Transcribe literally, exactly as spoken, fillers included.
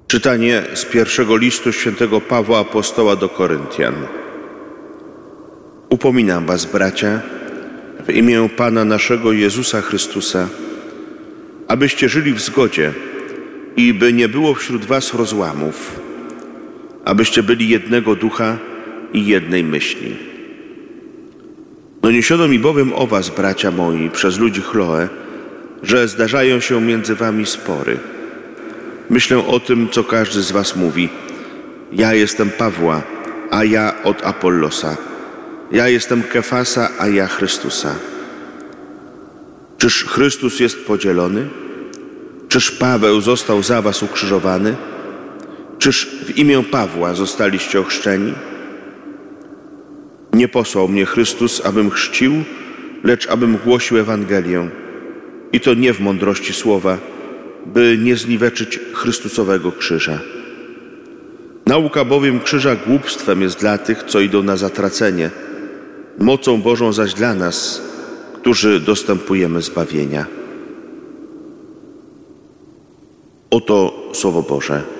Czytanie z pierwszego listu świętego Pawła Apostoła do Koryntian. Upominam was, bracia, w imię Pana naszego Jezusa Chrystusa, abyście żyli w zgodzie i by nie było wśród was rozłamów, abyście byli jednego ducha i jednej myśli. Doniesiono mi bowiem o was, bracia moi, przez ludzi Chloe, że zdarzają się między wami spory. Myślę o tym, co każdy z was mówi. Ja jestem Pawła, a ja od Apollosa. Ja jestem Kefasa, a ja Chrystusa. Czyż Chrystus jest podzielony? Czyż Paweł został za was ukrzyżowany? Czyż w imię Pawła zostaliście ochrzczeni? Nie posłał mnie Chrystus, abym chrzcił, lecz abym głosił Ewangelię. I to nie w mądrości słowa, by nie zniweczyć Chrystusowego krzyża. Nauka bowiem krzyża głupstwem jest dla tych, co idą na zatracenie, mocą Bożą zaś dla nas, którzy dostępujemy zbawienia. Oto Słowo Boże.